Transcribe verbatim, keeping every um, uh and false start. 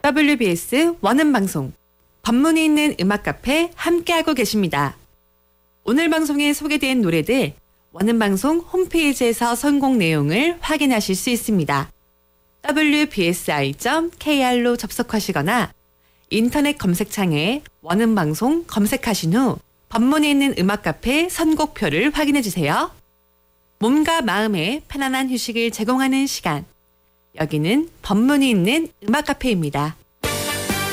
더블유비에스 원음방송 법문이 있는 음악 카페 함께하고 계십니다. 오늘 방송에 소개된 노래들 원음방송 홈페이지에서 선곡 내용을 확인하실 수 있습니다. 더블유비에스아이 점 케이알로 접속하시거나 인터넷 검색창에 원음방송 검색하신 후 법문이 있는 음악 카페 선곡표를 확인해주세요. 몸과 마음에 편안한 휴식을 제공하는 시간. 여기는 법문이 있는 음악 카페입니다.